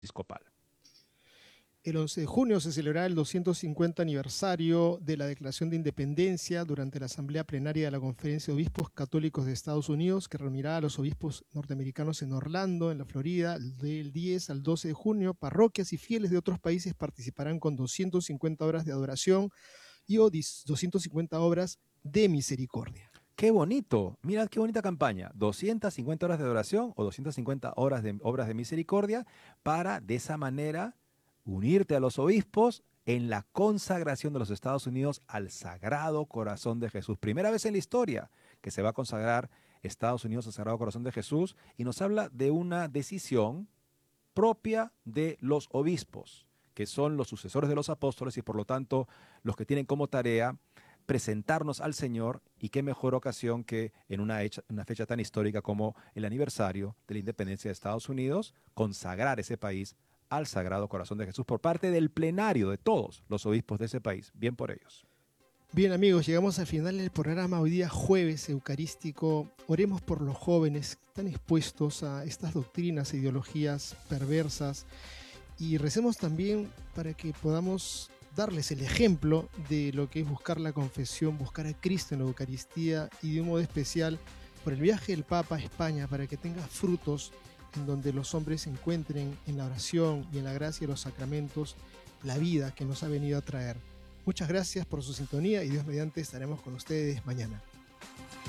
episcopal. El 11 de junio se celebrará el 250 aniversario de la Declaración de Independencia durante la Asamblea Plenaria de la Conferencia de Obispos Católicos de Estados Unidos, que reunirá a los obispos norteamericanos en Orlando, en la Florida, del 10 al 12 de junio. Parroquias y fieles de otros países participarán con 250 horas de adoración y 250 obras de misericordia. ¡Qué bonito! Mira qué bonita campaña. 250 horas de adoración o 250 horas de obras de misericordia para de esa manera unirte a los obispos en la consagración de los Estados Unidos al Sagrado Corazón de Jesús. Primera vez en la historia que se va a consagrar Estados Unidos al Sagrado Corazón de Jesús, y nos habla de una decisión propia de los obispos, que son los sucesores de los apóstoles y por lo tanto los que tienen como tarea presentarnos al Señor, y qué mejor ocasión que en una fecha tan histórica como el aniversario de la independencia de Estados Unidos, consagrar ese país al Sagrado Corazón de Jesús por parte del plenario de todos los obispos de ese país. Bien por ellos. Bien amigos, llegamos al final del programa hoy día jueves eucarístico. Oremos por los jóvenes que están expuestos a estas doctrinas e ideologías perversas, y recemos también para que podamos darles el ejemplo de lo que es buscar la confesión, buscar a Cristo en la Eucaristía, y de un modo especial por el viaje del Papa a España, para que tenga frutos en donde los hombres encuentren en la oración y en la gracia de los sacramentos la vida que nos ha venido a traer. Muchas gracias por su sintonía y Dios mediante estaremos con ustedes mañana.